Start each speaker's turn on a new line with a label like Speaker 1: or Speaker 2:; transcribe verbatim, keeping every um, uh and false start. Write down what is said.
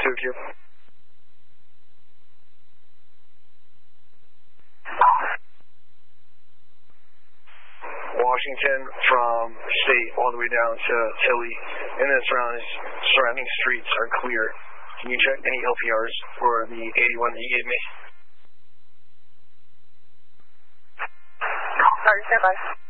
Speaker 1: two Q. Washington from State all the way down to Philly and the surrounding, surrounding streets are clear. Can you check any L P Rs for the eighty-one that you gave me?
Speaker 2: Sorry, stand by.